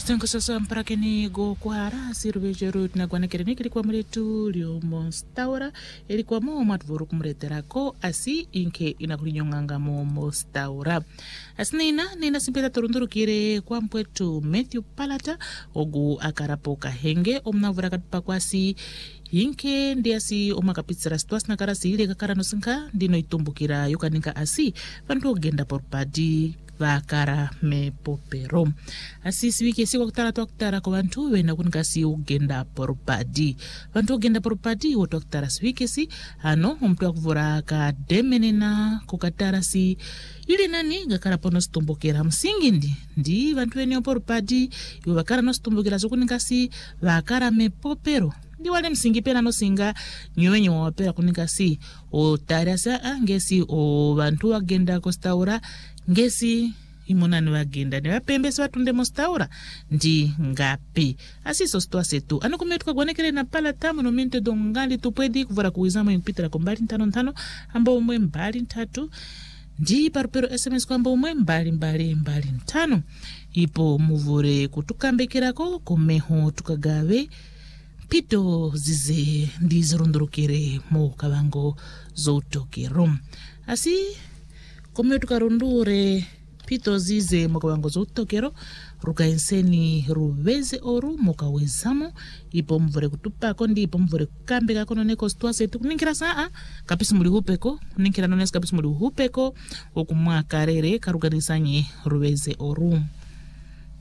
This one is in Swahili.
Stanko sasa mparakeni go kuhara sirvejeru na guanakireni kilikuwa mletu lio monstaura ilikuwa mo matvuru kumreterako asi inke inakulinyonganga mo monstaura asnina nina simpeta turunduru kire kwa mpwetu Matthew Palata ogu akarapo kahenge omnavura katupakwasi inke ndiasi omakapitsira stwas na karasi ile kakara nosinka ndino itumbukira yukaninka asi vantu ogenda porpadi vakara me popero asisi wiki siku kutara kwa vantu wena kunikasi ugenda porpadi vantu ogenda porpadi wotokutara siwiki si ano mtu akuvura ka demenena kukatara si ili nani gakara pono stumbukira msingi ndi vantu wenyo porpadi yu vakara no stumbukira zokunikasi vakara me popero ndi wale msingi pena no singa nyuwenyo wapera kunikasi o tarasa ngesi o vantu wagenda kostaura ngesi imonani wagenda ni wapembesi watunde mostaura ndi ngapi asiso stoa setu anokumetuka gwanekele na pala tamu no mente dongali tupwedi kuvara kuwizamo impitira kombali ntano ambao umwe mbali ntatu ndi parupero SMS kwa ambao umwe mbali ntano ipo muvure kutukambekirako komeho tukagawe pito zize ndi zirundurukire mo kavango zoutokero asi komeo tukarundure pito zize mo kavango zoutokero rukaenseni ruveze oru mokawezamo ipo mvure kutupako ndi ipo mvure kukambeka kono neko situase tukuningira saa kapisi muli hupeko kuningira nones kapisi muli hupeko okumwa karere karuganisanye ruveze oru